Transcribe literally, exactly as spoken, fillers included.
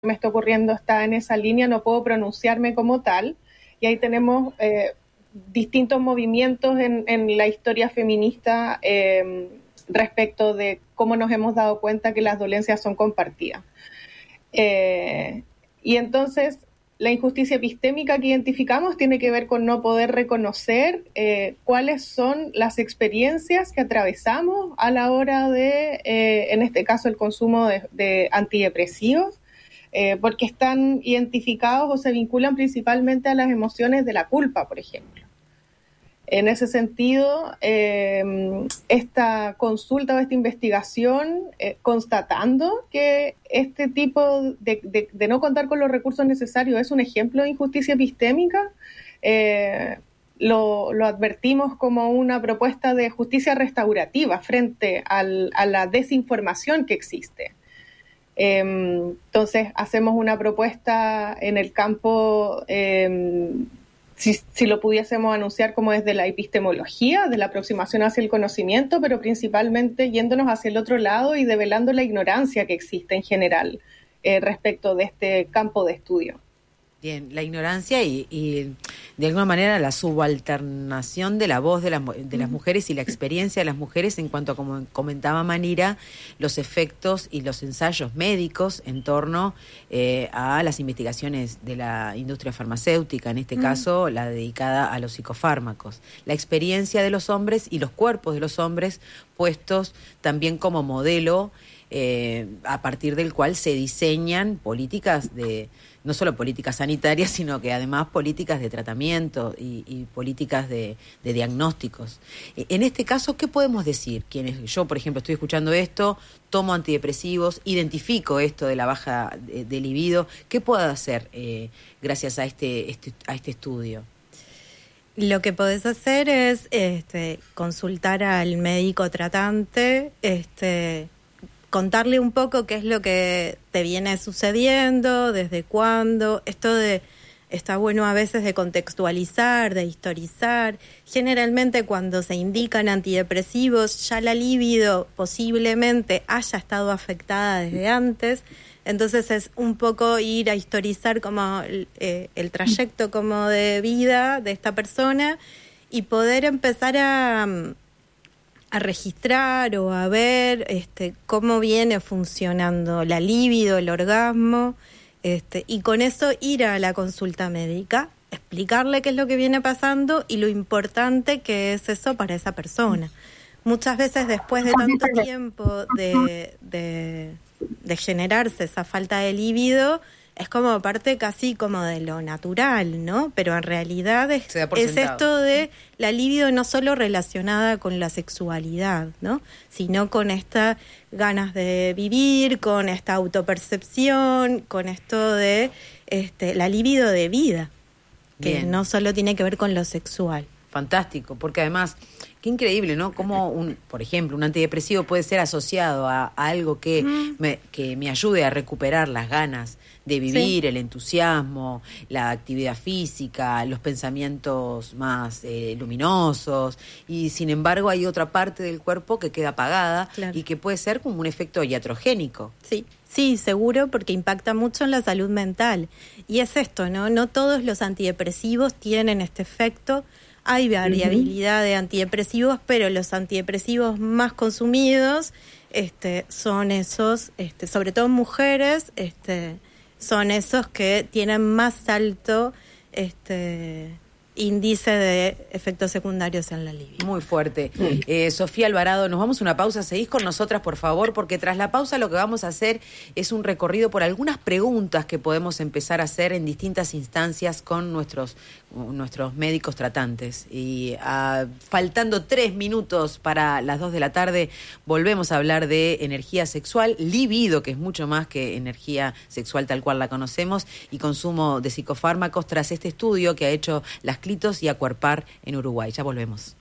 me está ocurriendo está en esa línea, no puedo pronunciarme como tal, y ahí tenemos eh, distintos movimientos en, en la historia feminista eh, respecto de cómo nos hemos dado cuenta que las dolencias son compartidas. Eh, y entonces la injusticia epistémica que identificamos tiene que ver con no poder reconocer eh, cuáles son las experiencias que atravesamos a la hora de, eh, en este caso, el consumo de, de antidepresivos, eh, porque están identificados o se vinculan principalmente a las emociones de la culpa, por ejemplo. En ese sentido, eh, esta consulta o esta investigación, eh, constatando que este tipo de, de, de no contar con los recursos necesarios es un ejemplo de injusticia epistémica, eh, lo, lo advertimos como una propuesta de justicia restaurativa frente al, a la desinformación que existe. Eh, entonces, hacemos una propuesta en el campo... Eh, Si, si lo pudiésemos anunciar como desde la epistemología, de la aproximación hacia el conocimiento, pero principalmente yéndonos hacia el otro lado y develando la ignorancia que existe en general eh, respecto de este campo de estudio. Bien, la ignorancia y, y de alguna manera la subalternación de la voz de, la, de las mujeres y la experiencia de las mujeres en cuanto a, como comentaba Manira, los efectos y los ensayos médicos en torno eh, a las investigaciones de la industria farmacéutica, en este mm. caso la dedicada a los psicofármacos. La experiencia de los hombres y los cuerpos de los hombres puestos también como modelo eh, a partir del cual se diseñan políticas de... no solo políticas sanitarias, sino que además políticas de tratamiento y, y políticas de, de diagnósticos. En este caso, ¿qué podemos decir? Quienes, yo, por ejemplo, estoy escuchando esto, tomo antidepresivos, identifico esto de la baja de, de libido, ¿qué puedo hacer eh, gracias a este, este, a este estudio? Lo que podés hacer es este, consultar al médico tratante, este... contarle un poco qué es lo que te viene sucediendo, desde cuándo. Esto de está bueno a veces de contextualizar, de historizar. Generalmente cuando se indican antidepresivos, ya la libido posiblemente haya estado afectada desde antes. Entonces es un poco ir a historizar como eh, el trayecto como de vida de esta persona y poder empezar a... a registrar o a ver este, cómo viene funcionando la libido, el orgasmo, este, y con eso ir a la consulta médica, explicarle qué es lo que viene pasando y lo importante que es eso para esa persona. Muchas veces después de tanto tiempo de, de, de generarse esa falta de libido, es como parte casi como de lo natural, ¿no? Pero en realidad es, es esto de la libido no solo relacionada con la sexualidad, ¿no? Sino con estas ganas de vivir, con esta autopercepción, con esto de este, la libido de vida, que Bien. no solo tiene que ver con lo sexual. Fantástico, porque además, qué increíble, ¿no? Como, un, por ejemplo, un antidepresivo puede ser asociado a, a algo que, mm. me, que me ayude a recuperar las ganas de vivir, sí. el entusiasmo, la actividad física, los pensamientos más eh, luminosos, y sin embargo hay otra parte del cuerpo que queda apagada claro. y que puede ser como un efecto iatrogénico. Sí. Sí, seguro, porque impacta mucho en la salud mental. Y es esto, ¿no? No todos los antidepresivos tienen este efecto. Hay variabilidad uh-huh. de antidepresivos, pero los antidepresivos más consumidos este, son esos, este, sobre todo mujeres, este, son esos que tienen más alto este, índice de efectos secundarios en la libido. Muy fuerte. Mm. Eh, Sofía Alvarado, nos vamos a una pausa. Seguís con nosotras, por favor, porque tras la pausa lo que vamos a hacer es un recorrido por algunas preguntas que podemos empezar a hacer en distintas instancias con nuestros, nuestros médicos tratantes. Y uh, faltando tres minutos para las dos de la tarde, volvemos a hablar de energía sexual, libido, que es mucho más que energía sexual tal cual la conocemos, y consumo de psicofármacos tras este estudio que ha hecho las Clitos y Acuerpar en Uruguay. Ya volvemos.